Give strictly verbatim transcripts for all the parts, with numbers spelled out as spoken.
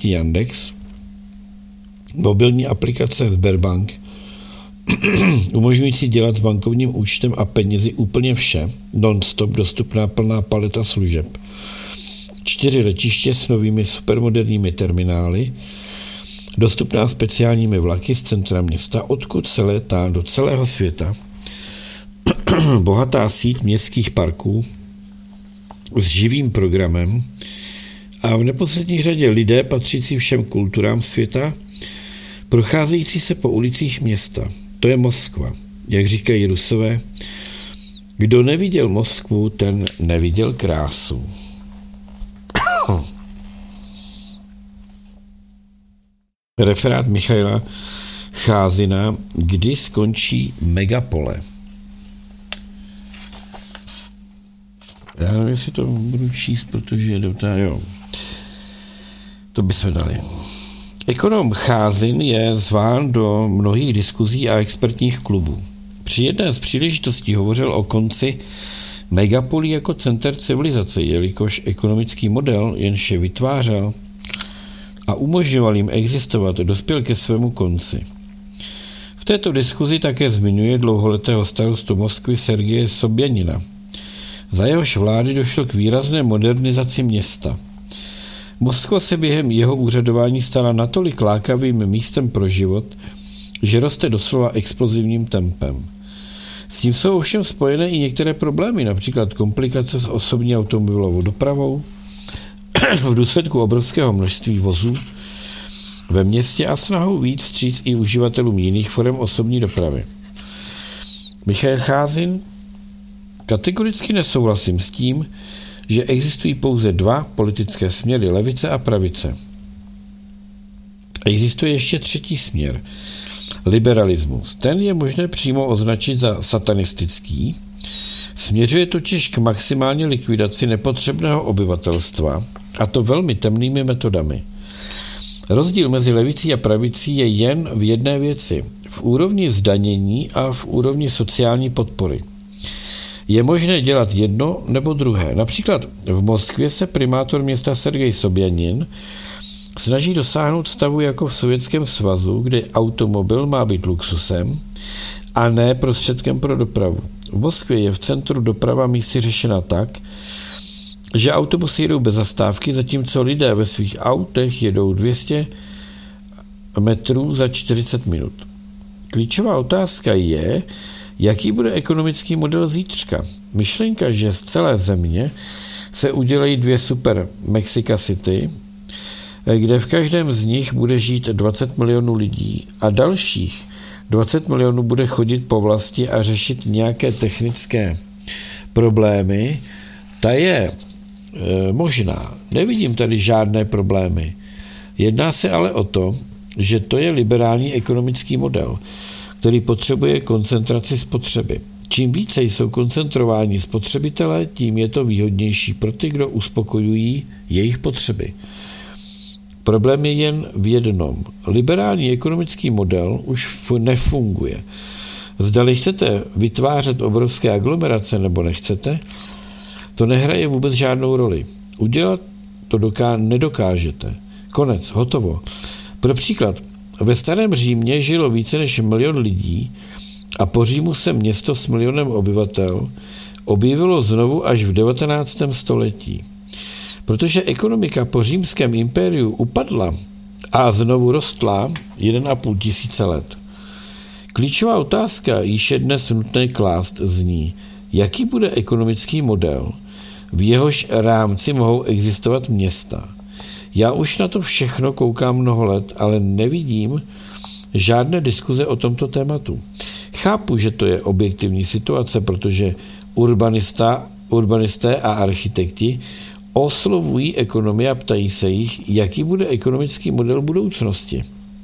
americký Yandex, mobilní aplikace Sberbank, umožňující dělat s bankovním účtem a penězi úplně vše, non-stop dostupná plná paleta služeb. Čtyři letiště s novými supermoderními terminály, dostupná speciálními vlaky z centra města, odkud se létá do celého světa. Bohatá síť městských parků s živým programem a v neposlední řadě lidé patřící všem kulturám světa, procházející se po ulicích města. To je Moskva. Jak říkají Rusové, kdo neviděl Moskvu, ten neviděl krásu. Referát Michaila Cházina, kdy skončí megapole. Já nevím, jestli to budu číst, protože je dotá, jo. To bychom dali. Ekonom Cházin je zván do mnohých diskuzí a expertních klubů. Při jedné z příležitostí hovořil o konci megapolí jako center civilizace, jelikož ekonomický model, jenž je vytvářel a umožňoval jim existovat, dospěl ke svému konci. V této diskuzi také zmiňuje dlouholetého starostu Moskvy Sergeje Sobjanina. Za jehož vlády došlo k výrazné modernizaci města. Moskva se během jeho úřadování stala natolik lákavým místem pro život, že roste doslova explozivním tempem. S tím jsou ovšem spojené i některé problémy, například komplikace s osobní automobilovou dopravou, v důsledku obrovského množství vozů ve městě a snahou vyjít vstříc i uživatelům jiných forem osobní dopravy. Michail Cházin: kategoricky nesouhlasím s tím, že existují pouze dva politické směry, levice a pravice. Existuje ještě třetí směr, liberalismus. Ten je možné přímo označit za satanistický, směřuje totiž k maximální likvidaci nepotřebného obyvatelstva, a to velmi temnými metodami. Rozdíl mezi levicí a pravicí je jen v jedné věci, v úrovni zdanění a v úrovni sociální podpory. Je možné dělat jedno nebo druhé. Například v Moskvě se primátor města Sergej Sobjanin snaží dosáhnout stavu jako v Sovětském svazu, kde automobil má být luxusem a ne prostředkem pro dopravu. V Moskvě je v centru doprava místy řešena tak, že autobusy jedou bez zastávky, zatímco lidé ve svých autech jedou dvě stě metrů za čtyřicet minut. Klíčová otázka je, jaký bude ekonomický model zítřka. Myšlenka, že z celé země se udělají dvě super Mexico City, kde v každém z nich bude žít dvacet milionů lidí a dalších dvacet milionů bude chodit po vlasti a řešit nějaké technické problémy, ta je e, možná. Nevidím tady žádné problémy. Jedná se ale o to, že to je liberální ekonomický model, který potřebuje koncentraci spotřeby. Čím více jsou koncentrováni spotřebitelé, tím je to výhodnější pro ty, kdo uspokojují jejich potřeby. Problém je jen v jednom. Liberální ekonomický model už nefunguje. Zdali chcete vytvářet obrovské aglomerace nebo nechcete, to nehraje vůbec žádnou roli. Udělat to doká- nedokážete. Konec, hotovo. Pro příklad, ve starém Římě žilo více než milion lidí a po Římu se město s milionem obyvatel objevilo znovu až v devatenáctém století. Protože ekonomika po římském impériu upadla a znovu rostla jeden a půl tisíce let. Klíčová otázka, již je dnes nutné klást, zní, jaký bude ekonomický model, v jehož rámci mohou existovat města. Já už na to všechno koukám mnoho let, ale nevidím žádné diskuze o tomto tématu. Chápu, že to je objektivní situace, protože urbanista, urbanisté a architekti oslovují ekonomii a ptají se jich, jaký bude ekonomický model budoucnosti.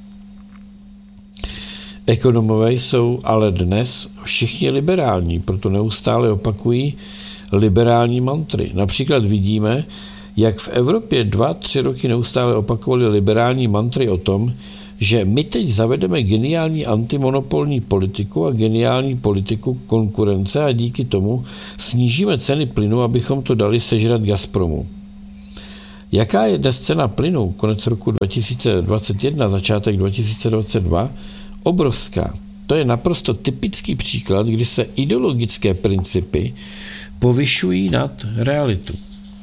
Ekonomové jsou ale dnes všichni liberální, proto neustále opakují liberální mantry. Například vidíme, jak v Evropě dva, tři roky neustále opakovali liberální mantry o tom, že my teď zavedeme geniální antimonopolní politiku a geniální politiku konkurence a díky tomu snížíme ceny plynu, abychom to dali sežrat Gazpromu. Jaká je dnes cena plynu konec roku dva tisíce dvacet jedna, začátek dva tisíce dvacet dva? Obrovská. To je naprosto typický příklad, kdy se ideologické principy povyšují nad realitu.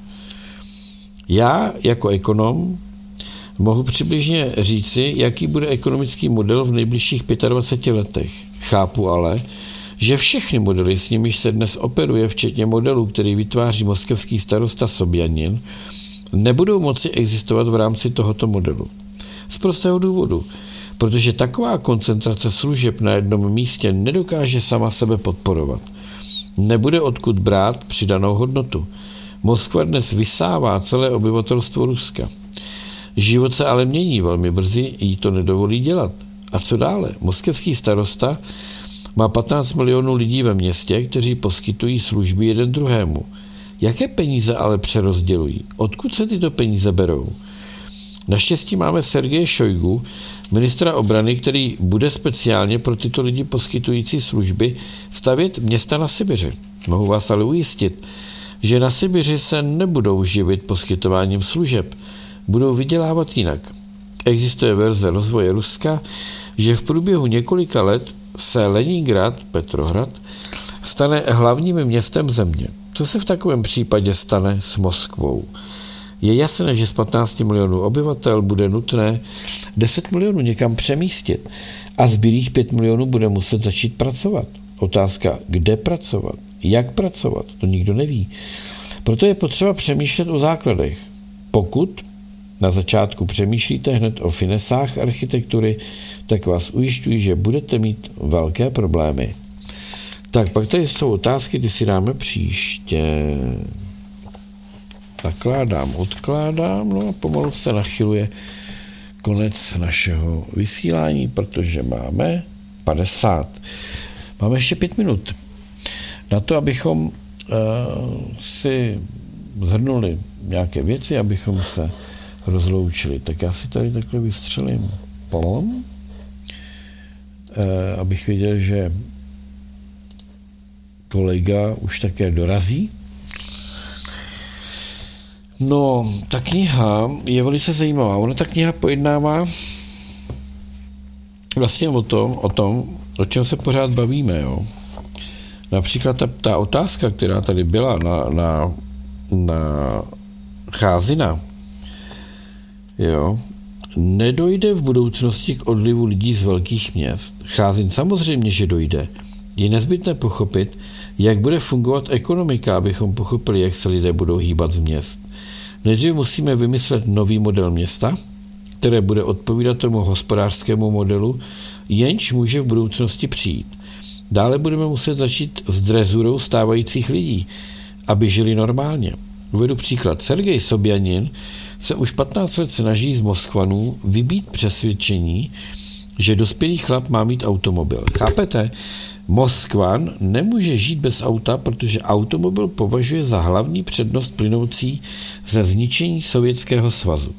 Já jako ekonom mohu přibližně říci, jaký bude ekonomický model v nejbližších dvaceti pěti letech. Chápu ale, že všechny modely, s nimiž se dnes operuje, včetně modelů, který vytváří moskevský starosta Sobjanin, nebudou moci existovat v rámci tohoto modelu. Z prostého důvodu, protože taková koncentrace služeb na jednom místě nedokáže sama sebe podporovat. Nebude odkud brát přidanou hodnotu. Moskva dnes vysává celé obyvatelstvo Ruska. Život se ale mění velmi brzy, jí to nedovolí dělat. A co dále? Moskevský starosta má patnáct milionů lidí ve městě, kteří poskytují služby jeden druhému. Jaké peníze ale přerozdělují? Odkud se tyto peníze berou? Naštěstí máme Sergeje Šojgu, ministra obrany, který bude speciálně pro tyto lidi poskytující služby stavět města na Sibiři. Mohu vás ale ujistit, že na Sibiři se nebudou živit poskytováním služeb, budou vydělávat jinak. Existuje verze rozvoje Ruska, že v průběhu několika let se Leningrad, Petrohrad, stane hlavním městem země. Co se v takovém případě stane s Moskvou? Je jasné, že z patnácti milionů obyvatel bude nutné deset milionů někam přemístit a zbylých pět milionů bude muset začít pracovat. Otázka, kde pracovat, jak pracovat, to nikdo neví. Proto je potřeba přemýšlet o základech. Pokud na začátku přemýšlíte hned o finesách architektury, tak vás ujišťuji, že budete mít velké problémy. Tak, pak tady jsou otázky, ty si dáme příště. Zakládám, odkládám, no a pomalu se nachyluje konec našeho vysílání, protože máme padesát. Máme ještě pět minut na to, abychom uh, si zhrnuli nějaké věci, abychom se rozloučili. Tak já si tady takhle vystřelím polom, uh, abych věděl, že kolega už také dorazí. No, ta kniha je velice zajímavá. Ona ta kniha pojednává vlastně o tom, o tom, o čem se pořád bavíme, jo. Například ta, ta otázka, která tady byla na, na, na Cházina, jo, nedojde v budoucnosti k odlivu lidí z velkých měst. Cházin samozřejmě, že dojde. Je nezbytné pochopit, jak bude fungovat ekonomika, abychom pochopili, jak se lidé budou hýbat z měst. Nejdřív musíme vymyslet nový model města, které bude odpovídat tomu hospodářskému modelu, jenž může v budoucnosti přijít. Dále budeme muset začít s drezurou stávajících lidí, aby žili normálně. Uvedu příklad. Sergej Sobjanin se už patnáct let snaží z Moskvanů vybít přesvědčení, že dospělý chlap má mít automobil. Chápete? Moskvan nemůže žít bez auta, protože automobil považuje za hlavní přednost plynoucí ze zničení Sovětského svazu.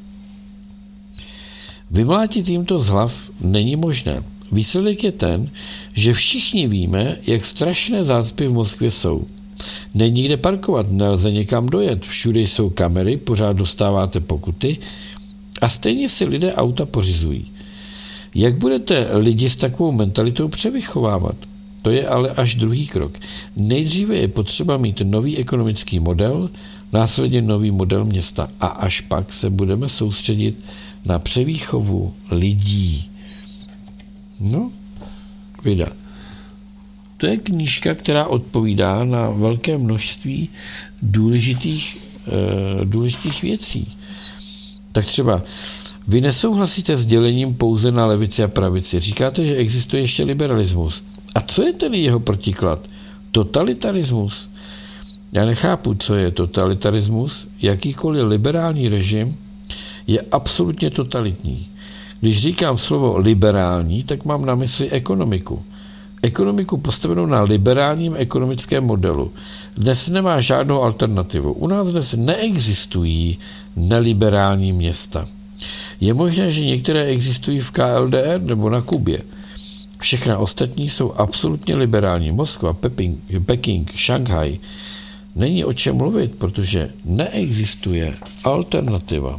Vymlátit jim to z hlav není možné. Výsledek je ten, že všichni víme, jak strašné zácpy v Moskvě jsou. Není kde parkovat, nelze někam dojet, všude jsou kamery, pořád dostáváte pokuty a stejně si lidé auta pořizují. Jak budete lidi s takovou mentalitou převychovávat? To je ale až druhý krok. Nejdříve je potřeba mít nový ekonomický model, následně nový model města a až pak se budeme soustředit na převýchovu lidí. No, vida. To je knížka, která odpovídá na velké množství důležitých, e, důležitých věcí. Tak třeba vy nesouhlasíte s dělením pouze na levici a pravici. Říkáte, že existuje ještě liberalismus. A co je tedy jeho protiklad? Totalitarismus. Já nechápu, co je totalitarismus. Jakýkoliv liberální režim je absolutně totalitní. Když říkám slovo liberální, tak mám na mysli ekonomiku. Ekonomiku postavenou na liberálním ekonomickém modelu. Dnes nemá žádnou alternativu. U nás dnes neexistují neliberální města. Je možné, že některé existují v K L D R nebo na Kubě. Všechna ostatní jsou absolutně liberální. Moskva, Peking, Peking, Šanghaj není o čem mluvit, protože neexistuje alternativa.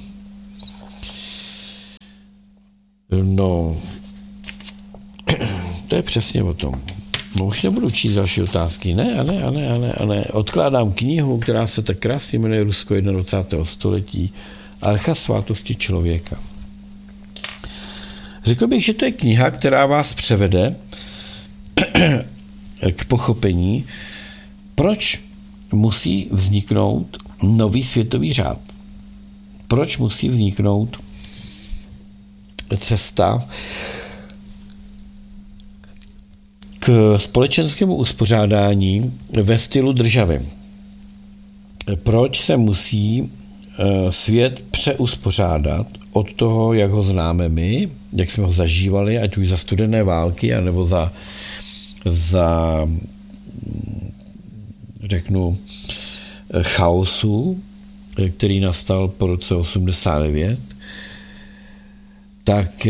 No, to je přesně o tom. No, už nebudu číst další otázky. Ne, a ne, a ne, a ne, a ne. Odkládám knihu, která se tak krásně jmenuje Rusko dvacátého prvního století, Archa svátosti člověka. Řekl bych, že to je kniha, která vás převede k pochopení, proč musí vzniknout nový světový řád. Proč musí vzniknout cesta k společenskému uspořádání ve stylu državy. Proč se musí svět přeuspořádat od toho, jak ho známe my, jak jsme ho zažívali, ať už za studené války, anebo za, za řeknu, chaosu, který nastal po roce osmdesát devět, tak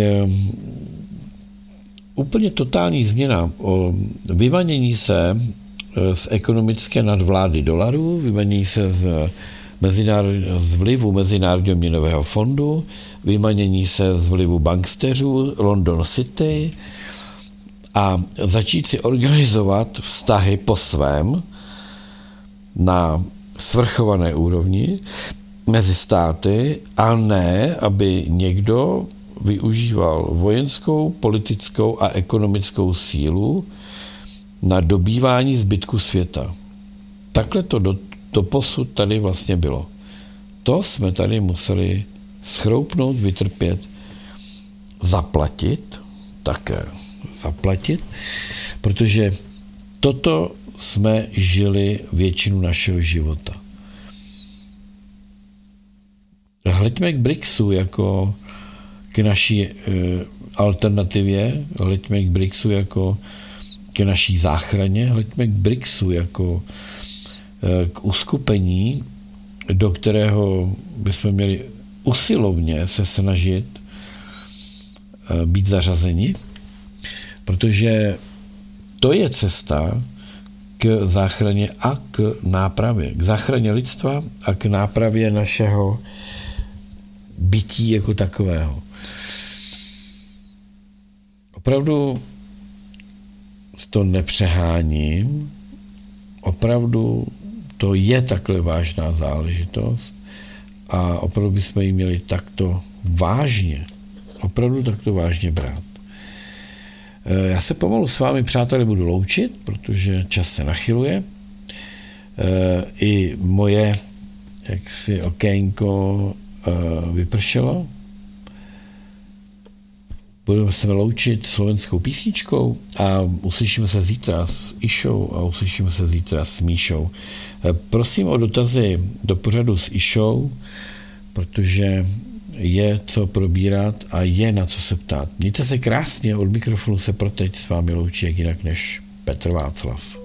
úplně totální změna o vymanění se z ekonomické nadvlády dolarů, vymanění se z, mezinárod- z vlivu Mezinárodního měnového fondu, vymanění se z vlivu banksteřů London City a začít si organizovat vztahy po svém na svrchované úrovni mezi státy a ne, aby někdo využíval vojenskou, politickou a ekonomickou sílu na dobývání zbytku světa. Takhle to do, do posud tady vlastně bylo. To jsme tady museli schroupnout, vytrpět, zaplatit, také zaplatit, protože toto jsme žili většinu našeho života. Hleďme k BRICSu jako k naší e, alternativě, hleďme k BRICSu jako k naší záchraně, hleďme k BRICSu jako e, k uskupení, do kterého bychom měli usilovně se snažit e, být zařazeni, protože to je cesta k záchraně a k nápravě. K záchraně lidstva a k nápravě našeho bytí jako takového. Opravdu to nepřeháním, opravdu to je takhle vážná záležitost a opravdu bychom ji měli takto vážně, opravdu takto vážně brát. Já se pomalu s vámi, přátelé, budu loučit, protože čas se nachyluje. I moje jaksi okénko vypršelo. Budeme se loučit slovenskou písničkou a uslyšíme se zítra s Išou a uslyšíme se zítra s Míšou. Prosím o dotazy do pořadu s Išou, protože je co probírat a je na co se ptát. Mějte se krásně, od mikrofonu se pro teď s vámi loučí jak jinak než Petr Václav.